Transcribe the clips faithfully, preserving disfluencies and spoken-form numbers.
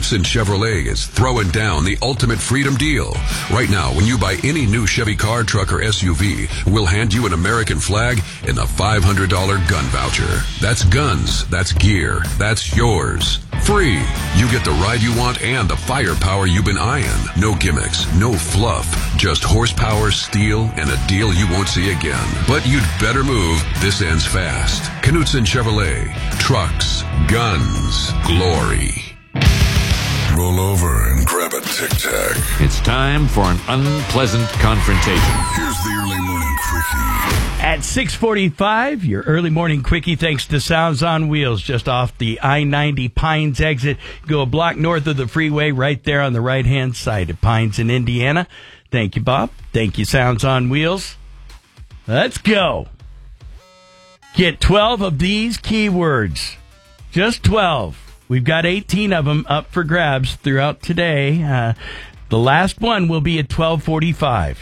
Knutson Chevrolet is throwing down the ultimate freedom deal. Right now, when you buy any new Chevy car, truck, or S U V, we'll hand you an American flag and a five hundred dollars gun voucher. That's guns. That's gear. That's yours. Free. You get the ride you want and the firepower you've been eyeing. No gimmicks, no fluff, just horsepower, steel, and a deal you won't see again. But you'd better move. This ends fast. Knutson Chevrolet. Trucks. Guns. Glory. Roll over and grab a Tic Tac. It's time for an unpleasant confrontation. Here's the early morning quickie. At six forty-five, your early morning quickie, thanks to Sounds on Wheels, just off the I ninety Pines exit. Go a block north of the freeway, right there on the right-hand side of Pines in Indiana. Thank you, Bob. Thank you, Sounds on Wheels. Let's go. Get twelve of these keywords. Just twelve. We've got eighteen of them up for grabs throughout today. Uh, the last one will be at twelve forty-five.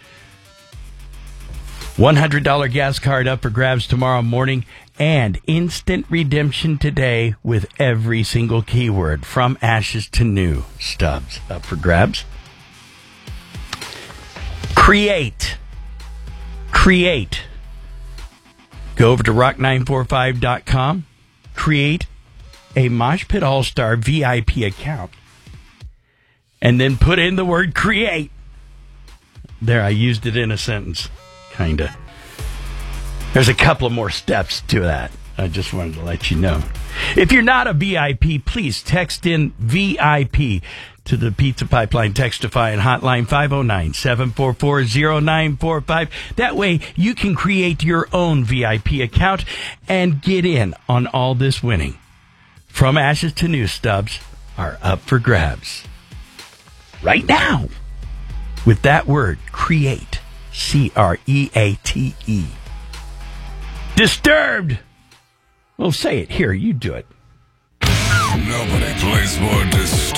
one hundred dollars gas card up for grabs tomorrow morning, and instant redemption today with every single keyword, from ashes to new. Stubbs up for grabs. Create. Create. Go over to rock nine forty-five dot com. Create a Mosh Pit All-Star V I P account, and then put in the word create. There, I used it in a sentence. Kinda. There's a couple of more steps to that. I just wanted to let you know. If you're not a V I P, please text in V I P to the Pizza Pipeline Textify and hotline five oh nine, seven four four, oh nine four five. That way you can create your own V I P account and get in on all this winning. From ashes to new, Stubbs are up for grabs right now with that word, create. C R E A T E. Disturbed. Well, say it. Here, you do it. Nobody plays more Disturbed.